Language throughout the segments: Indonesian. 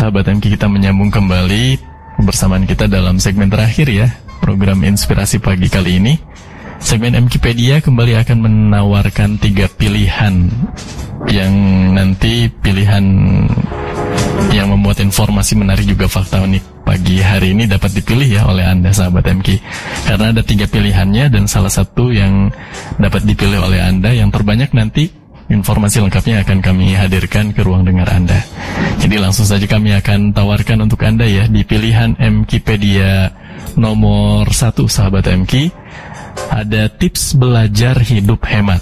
sahabat MK, kita menyambung kembali bersamaan kita dalam segmen terakhir ya, program Inspirasi Pagi kali ini. Segmen MKpedia kembali akan menawarkan 3 pilihan yang nanti pilihan yang memuat informasi menarik juga fakta unik pagi hari ini dapat dipilih ya oleh Anda sahabat MK. Karena ada 3 pilihannya dan salah satu yang dapat dipilih oleh Anda yang terbanyak nanti informasi lengkapnya akan kami hadirkan ke ruang dengar Anda. Jadi langsung saja kami akan tawarkan untuk Anda ya di pilihan MKpedia nomor 1 sahabat MK. Ada tips belajar hidup hemat.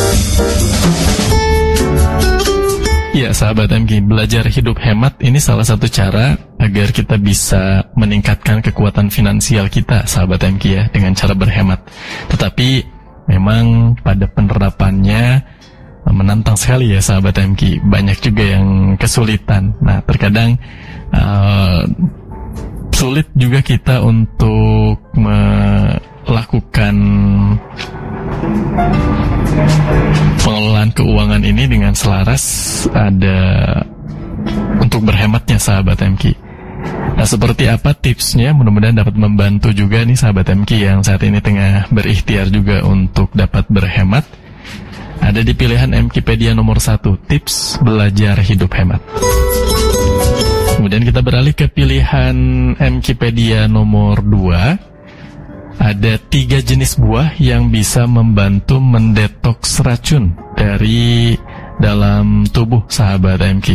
Ya sahabat MK, belajar hidup hemat ini salah satu cara agar kita bisa meningkatkan kekuatan finansial kita sahabat MK ya, dengan cara berhemat. Tetapi memang pada penerapannya menantang sekali ya sahabat MK, banyak juga yang kesulitan. Nah terkadang sulit juga kita untuk melakukan pengelolaan keuangan ini dengan selaras ada untuk berhematnya sahabat MK. Nah seperti apa tipsnya, mudah-mudahan dapat membantu juga nih sahabat MK yang saat ini tengah berikhtiar juga untuk dapat berhemat. Ada di pilihan MKpedia nomor 1, tips belajar hidup hemat. Kemudian kita beralih ke pilihan MKpedia nomor 2. Ada 3 jenis buah yang bisa membantu mendetoks racun dari dalam tubuh sahabat MK.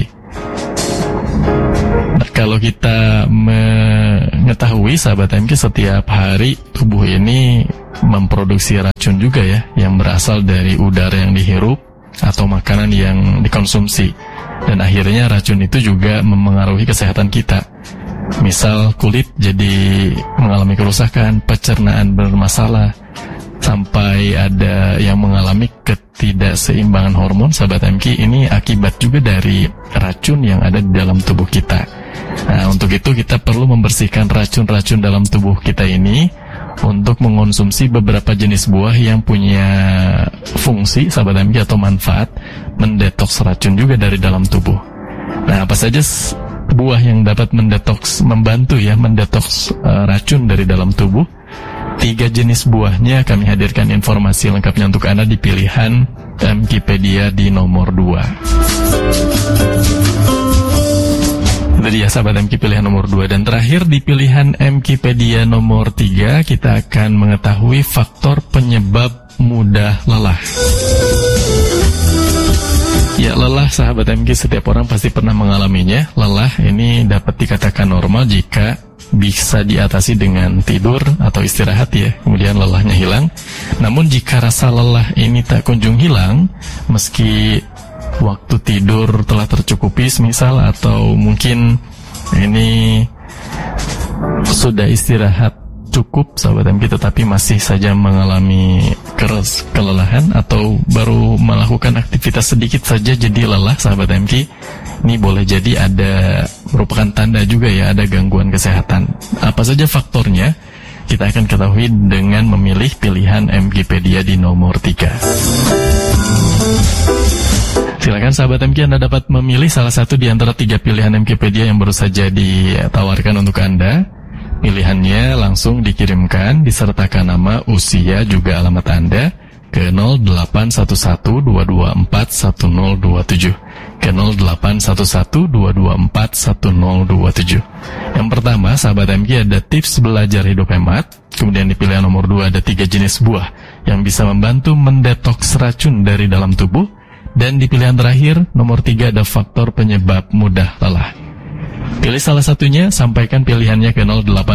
Nah, kalau kita mengetahui sahabat MK, setiap hari tubuh ini memproduksi racun juga ya, yang berasal dari udara yang dihirup atau makanan yang dikonsumsi. Dan akhirnya racun itu juga memengaruhi kesehatan kita. Misal kulit jadi mengalami kerusakan, pencernaan bermasalah, sampai ada yang mengalami ketidakseimbangan hormon sahabat MK. Ini akibat juga dari racun yang ada di dalam tubuh kita. Nah untuk itu kita perlu membersihkan racun-racun dalam tubuh kita ini untuk mengonsumsi beberapa jenis buah yang punya fungsi sahabat MK atau manfaat mendetoks racun juga dari dalam tubuh. Nah apa saja buah yang dapat membantu ya mendetoks racun dari dalam tubuh? 3 jenis buahnya kami hadirkan informasi lengkapnya untuk Anda di pilihan MKpedia di nomor 2. Itu dia sahabat MK pilihan nomor 2. Dan terakhir di pilihan MKpedia nomor 3, kita akan mengetahui faktor penyebab mudah lelah. Ya lelah sahabat MK, setiap orang pasti pernah mengalaminya. Lelah ini dapat dikatakan normal jika bisa diatasi dengan tidur atau istirahat ya, kemudian lelahnya hilang. Namun jika rasa lelah ini tak kunjung hilang, meski waktu tidur telah tercukupi misal, atau mungkin ini sudah istirahat cukup sahabat MK tetapi masih saja mengalami kelelahan atau baru melakukan aktivitas sedikit saja jadi lelah sahabat MK, ini boleh jadi ada merupakan tanda juga ya ada gangguan kesehatan. Apa saja faktornya? Kita akan ketahui dengan memilih pilihan MKpedia di nomor 3. Silakan sahabat MK, Anda dapat memilih salah satu di antara 3 pilihan MKpedia yang baru saja ditawarkan untuk Anda. Pilihannya langsung dikirimkan disertakan nama, usia, juga alamat Anda ke 0811-224-1027 ke 0811-224-1027. Yang pertama sahabat MK ada tips belajar hidup hemat. Kemudian di pilihan nomor 2 ada 3 jenis buah yang bisa membantu mendetoks racun dari dalam tubuh. Dan di pilihan terakhir nomor 3 ada faktor penyebab mudah lelah. Pilih salah satunya, sampaikan pilihannya ke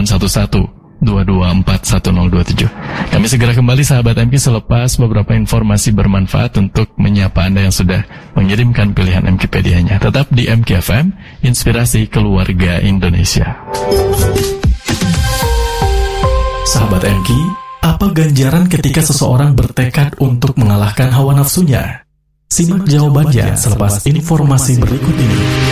0811-224-1027. Kami segera kembali sahabat MK selepas beberapa informasi bermanfaat untuk menyapa Anda yang sudah mengirimkan pilihan MKpedia-nya. Tetap di MKFM, Inspirasi Keluarga Indonesia. Sahabat MK, apa ganjaran ketika seseorang bertekad untuk mengalahkan hawa nafsunya? Simak jawabannya selepas informasi berikut ini.